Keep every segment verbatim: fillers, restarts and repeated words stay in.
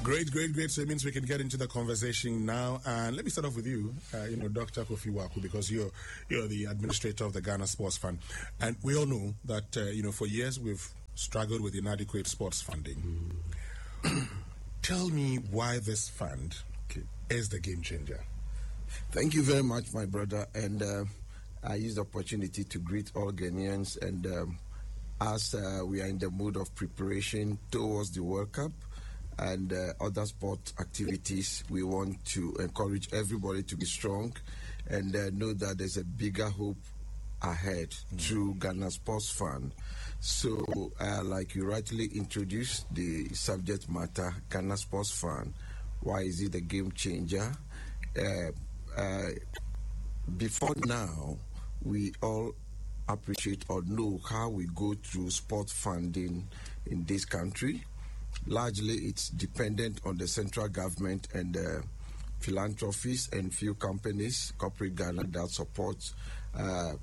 Great, great, great. So it means we can get into the conversation now. And let me start off with you, uh, you know, Doctor Kofi Waku, because you're you're the administrator of the Ghana Sports Fund, and we all know that uh, you know for years we've struggled with inadequate sports funding. Mm. Tell me why this fund okay. is the game changer. Thank you very much, my brother. And uh, I use the opportunity to greet all Ghanaians. And um, as uh, we are in the mood of preparation towards the World Cup and uh, other sport activities, we want to encourage everybody to be strong and uh, know that there's a bigger hope ahead mm. through Ghana Sports Fund. So, uh, like you rightly introduced the subject matter, Ghana Sports Fund, why is it a game changer? Uh, uh, before now, we all appreciate or know how we go through sport funding in this country. Largely, it's dependent on the central government and uh, philanthropists and few companies, corporate Ghana, that support uh,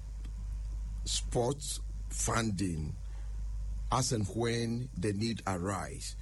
sports funding as and when the need arise.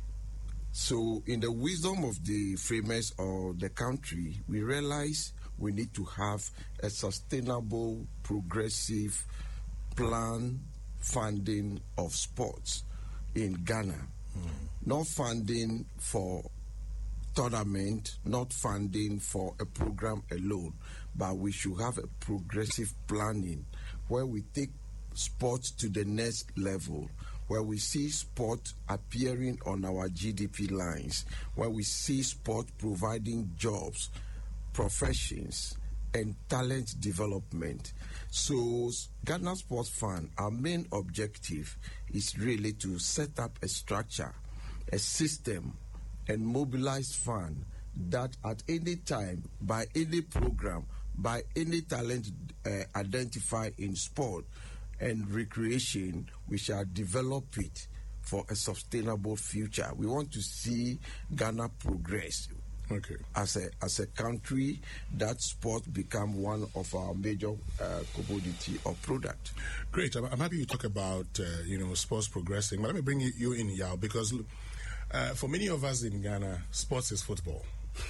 So, in the wisdom of the framers of the country, we realize we need to have a sustainable, progressive plan funding of sports in Ghana. Mm. Not funding for tournament, not funding for a program alone, but we should have a progressive planning where we take sports to the next level, where we see sport appearing on our G D P lines, where we see sport providing jobs, professions, and talent development. So, Ghana Sports Fund, our main objective is really to set up a structure, a system, and mobilize fund that at any time, by any program, by any talent uh, identified in sport and recreation, we shall develop it for a sustainable future. We want to see Ghana progress. Okay. As a as a country, that sport become one of our major uh, commodity or product. Great. I'm, I'm happy you talk about uh, you know sports progressing. But let me bring you in, Yao, because uh, for many of us in Ghana, sports is football.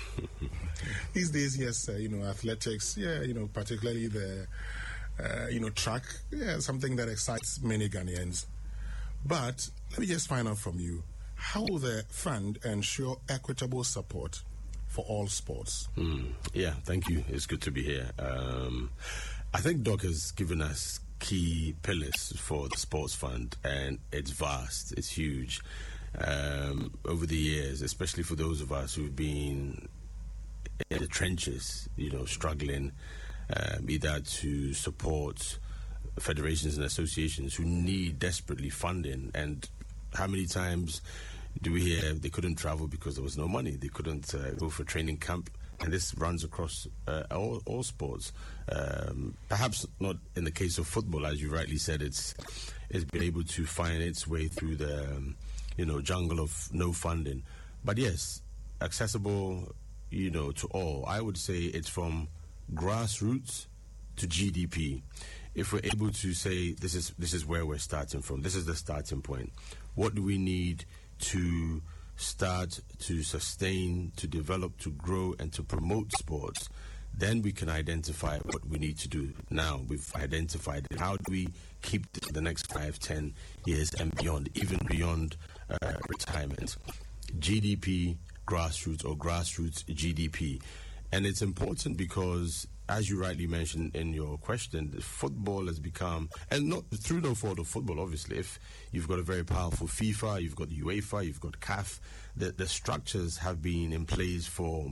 These days, yes, uh, you know, athletics, yeah, you know, particularly the uh, you know track, yeah, something that excites many Ghanaians. But let me just find out from you, how will the fund ensure equitable support for all sports? Mm, yeah, thank you. It's good to be here. Um, I think Doc has given us key pillars for the sports fund, and it's vast, it's huge. Um, over the years, especially for those of us who've been in the trenches, you know, struggling um, either to support federations and associations who need desperately funding. And how many times do we hear they couldn't travel because there was no money? They couldn't uh, go for training camp, and this runs across uh, all, all sports. Um, perhaps not in the case of football, as you rightly said. It's it's been able to find its way through the um, you know jungle of no funding, but yes, accessible, you know, to all. I would say it's from grassroots to G D P. If we're able to say this is this is where we're starting from, this is the starting point. What do we need to start to sustain, to develop, to grow, and to promote sports? Then we can identify what we need to do. Now we've identified it. How do we keep the next five, ten years and beyond, even beyond uh, retirement? G D P, grassroots, or grassroots G D P. And it's important because, as you rightly mentioned in your question, football has become, and not through no fault of football, obviously. If you've got a very powerful FIFA, you've got the UEFA, you've got C A F, the, the structures have been in place for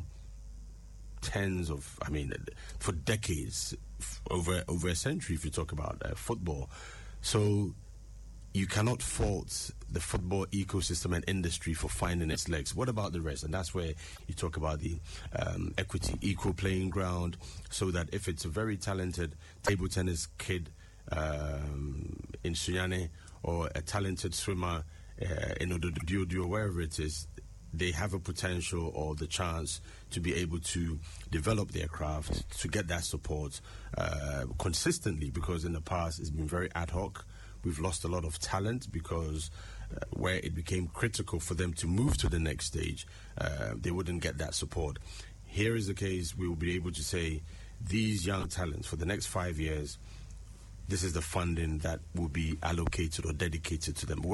tens of, I mean, for decades, over over a century, if you talk about uh, football. So you cannot fault the football ecosystem and industry for finding its legs. What about the rest? And that's where you talk about the um, equity, equal playing ground, so that if it's a very talented table tennis kid um, in Sunyane, or a talented swimmer uh, in Ododudu, or wherever it is, they have a potential or the chance to be able to develop their craft, to get that support uh, consistently, because in the past it's been very ad hoc. we've lost a lot of talent because uh, where it became critical for them to move to the next stage, uh, they wouldn't get that support. Here is the case, we will be able to say, these young talents for the next five years, this is the funding that will be allocated or dedicated to them.